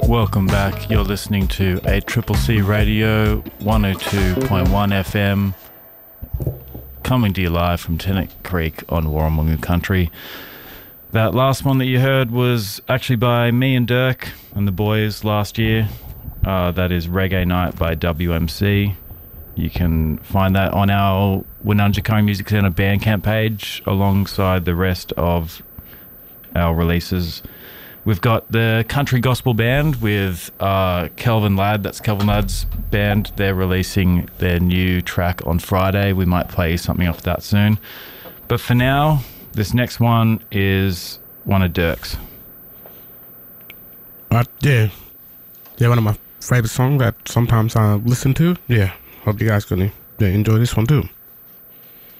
Welcome back. You're listening to ACCC Radio 102.1 FM, coming to you live from Tennant Creek on Warrumungu Country. That last one that you heard was actually by me and Dirk and the boys last year. That is Reggae Night by WMC. You can find that on our Winunjikari Music Centre Bandcamp page alongside the rest of our releases. We've got the Country Gospel Band with Kelvin Ladd. That's Kelvin Ladd's band. They're releasing their new track on Friday. We might play something off that soon. But for now, this next one is one of Dirk's. Yeah, one of my favorite songs that sometimes I listen to. Yeah, hope you guys gonna enjoy this one too.